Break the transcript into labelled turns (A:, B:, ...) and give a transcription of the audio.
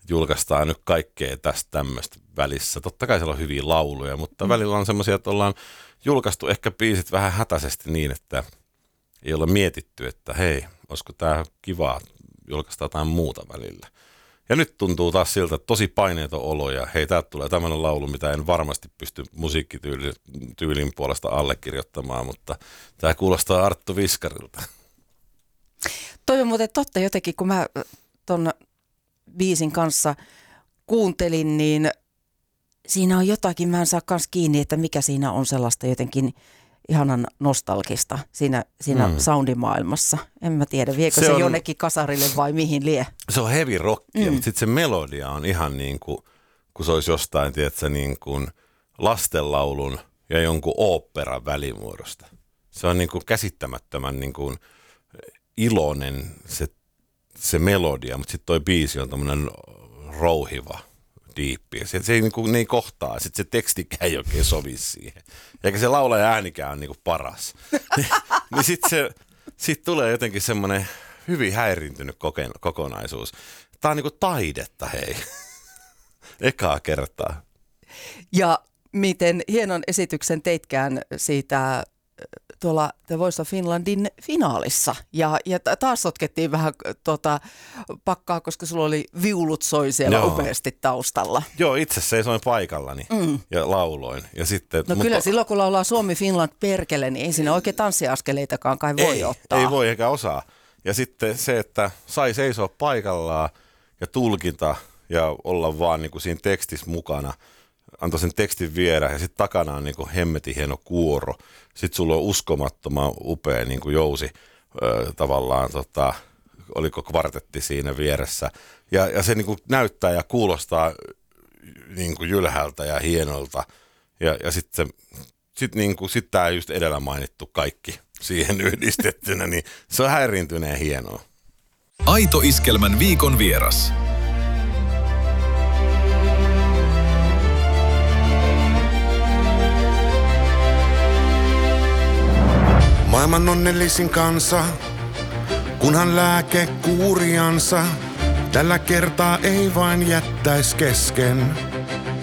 A: julkaistaan nyt kaikkea tästä tämmöistä välissä. Totta kai siellä on hyviä lauluja, mutta välillä on semmoisia, että ollaan julkaistu ehkä biisit vähän hätäisesti niin, että ei ole mietitty, että hei, olisiko tämä kivaa julkaista jotain muuta välillä. Ja nyt tuntuu taas siltä, että tosi paineeton olo ja hei, täältä tulee tämmöinen laulu, mitä en varmasti pysty musiikkityylin puolesta allekirjoittamaan, mutta tämä kuulostaa Arttu Viskarilta.
B: Toi on muuten totta jotenkin, kun mä ton biisin kanssa kuuntelin, niin siinä on jotakin, mä en saa kans kiinni, että mikä siinä on sellaista jotenkin ihanan nostalgista siinä soundimaailmassa. En mä tiedä, viekö se jonnekin kasarille vai mihin lie.
A: Se on heavy rockia, mutta sitten se melodia on ihan niin kuin, kun se olisi jostain, tiedätkö, niin kuin lastenlaulun ja jonkun oopperan välimuodosta. Se on niin kuin käsittämättömän niin kuin iloinen se melodia, mutta sitten toi biisi on tämmöinen rouhiva, diippi. Se ei, ne ei kohtaa, sitten se tekstikään ei oikein sovi siihen. Eikä se laulaja äänikään ole niinku paras. Niin sitten tulee jotenkin semmoinen hyvin häiriintynyt kokonaisuus. Tää on niinku taidetta, hei. Ekaa kertaa.
B: Ja miten hienon esityksen teitkään siitä tuolla The Voice of Finlandin finaalissa. Ja taas sotkettiin vähän pakkaa, koska sulla oli viulut soi siellä upeasti taustalla.
A: Joo, itse seisoin paikallani ja lauloin. Ja sitten,
B: kyllä silloin, kun laulaa Suomi-Finland perkele, niin ei siinä oikein tanssiaskeleitakaan kai voi ottaa.
A: Ei voi eikä osaa. Ja sitten se, että sai seisoa paikallaan ja tulkita ja olla vaan niin kuin siinä tekstissä mukana, antoi sen tekstin viedä ja sitten takana on niin kuin hemmetin hieno kuoro. Sitten sulla on uskomattoman upea niin kuin jousi tavallaan, oliko kvartetti siinä vieressä. Ja se niin kuin näyttää ja kuulostaa niin kuin jylhältä ja hienolta. Ja sitten niin tämä just edellä mainittu kaikki siihen yhdistettynä, niin se on häiriintyneen hienoa.
C: Aito Iskelmän viikon vieras.
D: Maailman onnellisin kansa, kunhan lääke kuuriansa, tällä kertaa ei vain jättäis kesken.